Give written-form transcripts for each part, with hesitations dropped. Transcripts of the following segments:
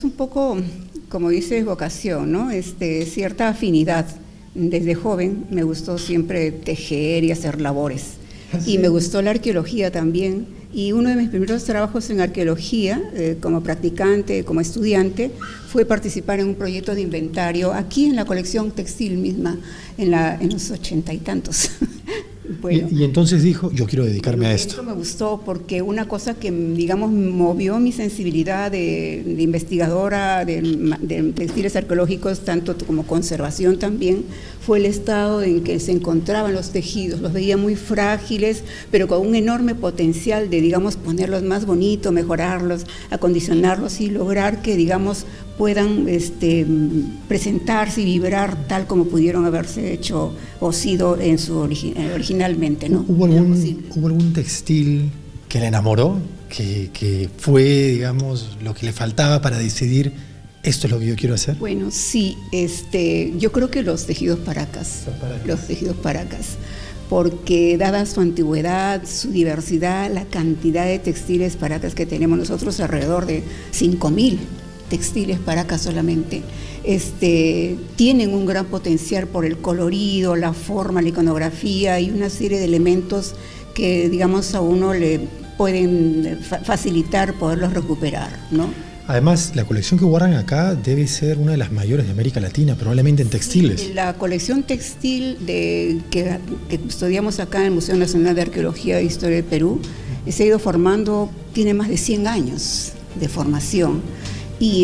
Un poco, como dices, vocación, ¿no? Cierta afinidad. Desde joven me gustó siempre tejer y hacer labores. ¿Sí? Y me gustó la arqueología también. Y uno de mis primeros trabajos en arqueología, como practicante, como estudiante, fue participar en un proyecto de inventario aquí en la colección textil misma, en los 80 y tantos. Bueno, y entonces dijo, yo quiero dedicarme a esto. Eso me gustó porque una cosa que, digamos, movió mi sensibilidad de investigadora de textiles arqueológicos, tanto como conservación también, fue el estado en que se encontraban los tejidos. Los veía muy frágiles, pero con un enorme potencial de, digamos, ponerlos más bonitos, mejorarlos, acondicionarlos y lograr que, digamos, puedan presentarse y vibrar tal como pudieron haberse hecho o sido en su originalmente, ¿no? ¿Hubo algún textil que la enamoró? Que fue, digamos, lo que le faltaba para decidir esto es lo que yo quiero hacer. Bueno, sí, yo creo que los tejidos paracas. Los tejidos paracas. Porque dada su antigüedad, su diversidad, la cantidad de textiles paracas que tenemos nosotros, alrededor de 5.000 textiles paracas solamente, tienen un gran potencial por el colorido, la forma, la iconografía y una serie de elementos que, digamos, a uno le pueden facilitar poderlos recuperar, ¿no? Además, la colección que guardan acá debe ser una de las mayores de América Latina, probablemente en textiles. Sí, la colección textil que custodiamos acá en el Museo Nacional de Arqueología e Historia de Perú se ha ido formando, tiene más de 100 años de formación y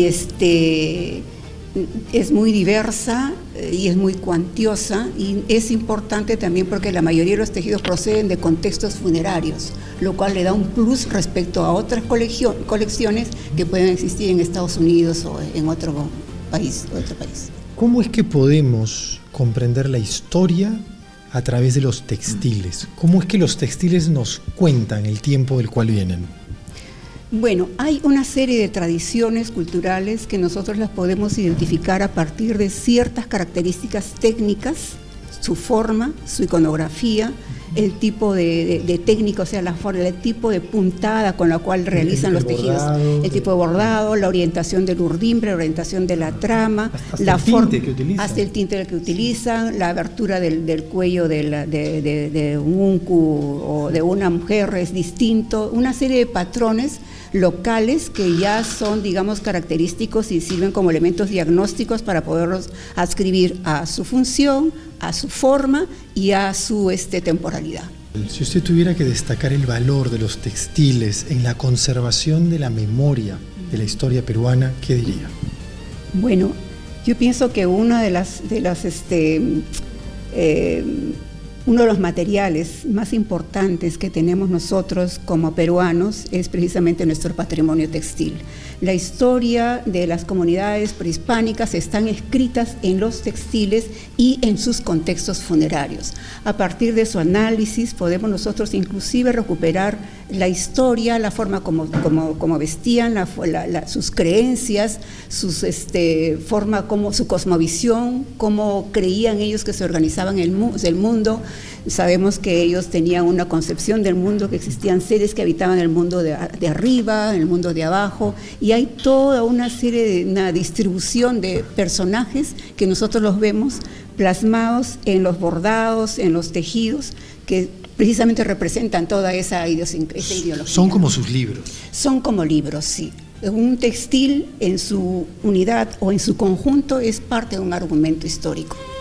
es muy diversa y es muy cuantiosa y es importante también porque la mayoría de los tejidos proceden de contextos funerarios, lo cual le da un plus respecto a otras colecciones que pueden existir en Estados Unidos o en otro país. ¿Cómo es que podemos comprender la historia a través de los textiles? ¿Cómo es que los textiles nos cuentan el tiempo del cual vienen? Bueno, hay una serie de tradiciones culturales que nosotros las podemos identificar a partir de ciertas características técnicas, su forma, su iconografía, el tipo de técnica, o sea, el tipo de puntada con la cual realizan los tejidos, el tipo de bordado, la orientación del urdimbre, la orientación de la trama, hasta el tinte que utilizan, la abertura del cuello de un uncu o de una mujer es distinto, una serie de patrones locales que ya son, digamos, característicos y sirven como elementos diagnósticos para poderlos adscribir a su función, a su forma y a su temporalidad. Si usted tuviera que destacar el valor de los textiles en la conservación de la memoria de la historia peruana, ¿qué diría? Bueno, yo pienso que uno de los materiales más importantes que tenemos nosotros como peruanos es precisamente nuestro patrimonio textil. La historia de las comunidades prehispánicas están escritas en los textiles y en sus contextos funerarios. A partir de su análisis podemos nosotros inclusive recuperar la historia, la forma como vestían, sus creencias, su cosmovisión, cómo creían ellos que se organizaban el mundo. Sabemos que ellos tenían una concepción del mundo, que existían seres que habitaban el mundo de arriba, el mundo de abajo, y hay toda una distribución de personajes que nosotros los vemos plasmados en los bordados, en los tejidos, que precisamente representan toda esa ideología. Son como sus libros. Son como libros, sí. Un textil en su unidad o en su conjunto es parte de un argumento histórico.